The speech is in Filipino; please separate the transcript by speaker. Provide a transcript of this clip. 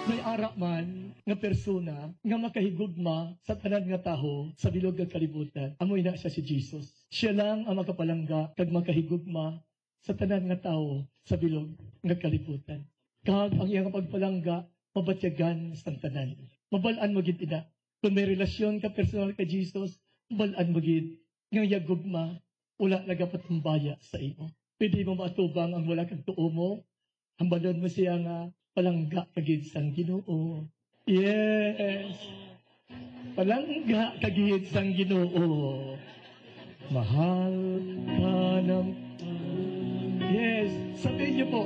Speaker 1: may ara man nga persona nga makahigugma sa tanan nga taho sa bilog nga kalibutan. Amoy na siya si Jesus. Siya lang ang makapalangga kag makahigugma sa tanan nga taho sa bilog nga kalibutan. Kag ang iyang pagpalangga mabatyagan sa tanan. Mabalaan mo gid ina. Kung may relasyon ka personal kay Jesus, mabalaan mo gid nga yagugma wala nagapatumbaya sa imo. Pwede mo matubang ang wala kag tuo mo. Hambalon mo siya nga palangga kagid sang Ginoo. Yes. Palangga kagid sang Ginoo. Mahal ka ng Yes. Sabihin niyo po,